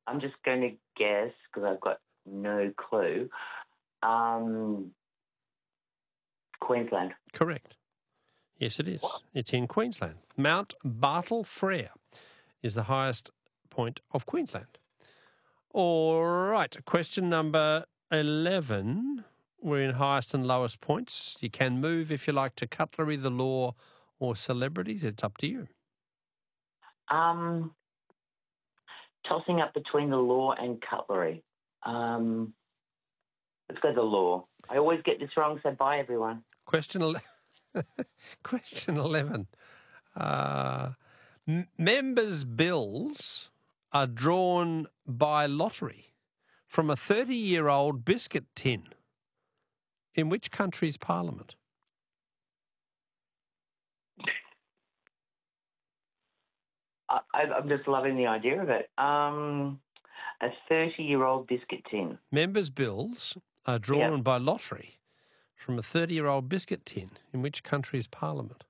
I'm just going to guess, because I've got no clue. Queensland. Correct. Yes, it is. What? It's in Queensland. Mount Bartle Frere is the highest point of Queensland. All right, question number 11. We're in highest and lowest points. You can move, if you like, to cutlery, the law, or celebrities. It's up to you. Tossing up between the law and cutlery. Let's go the law. I always get this wrong, so bye, everyone. Question 11. Members' bills are drawn by lottery from a 30-year-old biscuit tin. In which country's parliament? I'm just loving the idea of it. A 30-year-old biscuit tin. Members' bills are drawn by lottery from a 30-year-old biscuit tin. In which country's parliament?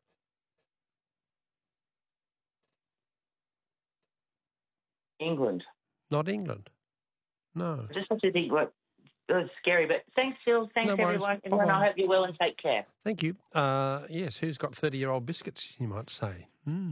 England. Not England. No. I just have to think what... It's scary, but thanks, Phil. Thanks, No worries. everyone. Everyone, I hope you're well and take care. Thank you. Yes, who's got 30-year-old biscuits, you might say?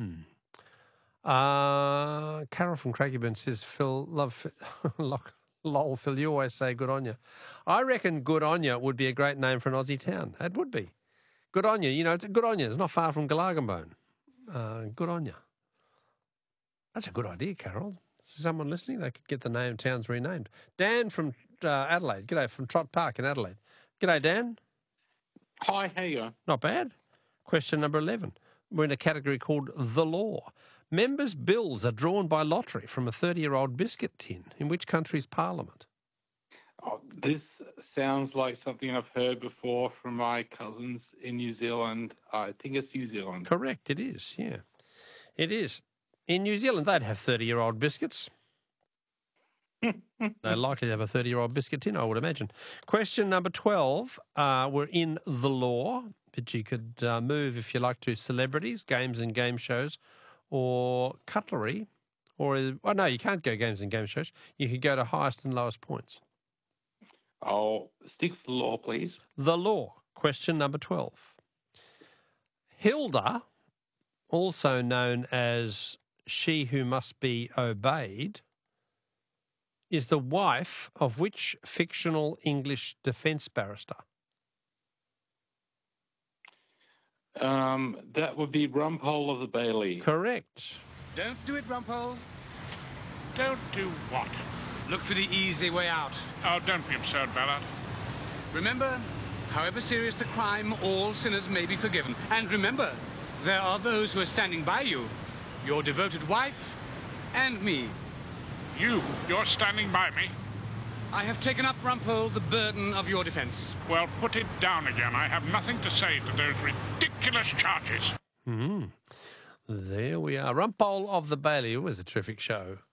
Carol from Craigieburn says, Phil, lol, Phil, you always say good on you. I reckon good on you would be a great name for an Aussie town. It would be. Good on you. You know, good on you. It's not far from Galargambone. Good on you. That's a good idea, Carol. Someone listening, they could get the name towns renamed. Dan from Adelaide. G'day, from Trott Park in Adelaide. G'day, Dan. Hi, how you going? Not bad. Question number 11. We're in a category called the law. Members' bills are drawn by lottery from a 30-year-old biscuit tin. In which country's parliament? Oh, this sounds like something I've heard before from my cousins in New Zealand. I think it's New Zealand. Correct, it is, yeah. It is. In New Zealand, they'd have 30-year-old biscuits. They're likely to have a 30-year-old biscuit tin, I would imagine. Question number 12. We're in the law, but you could move, if you like, to celebrities, games and game shows, or cutlery, or... Oh, no, you can't go games and game shows. You could go to highest and lowest points. I'll stick with the law, please. The law. Question number 12. Hilda, also known as She Who Must Be Obeyed, is the wife of which fictional English defence barrister? That would be Rumpole of the Bailey. Correct. Don't do it, Rumpole. Don't do what? Look for the easy way out. Oh, don't be absurd, Ballard. Remember, however serious the crime, all sinners may be forgiven. And remember, there are those who are standing by you. Your devoted wife and me. You're standing by me? I have taken up, Rumpole, the burden of your defence. Well, put it down again. I have nothing to say to those ridiculous charges. There we are. Rumpole of the Bailey. It was a terrific show.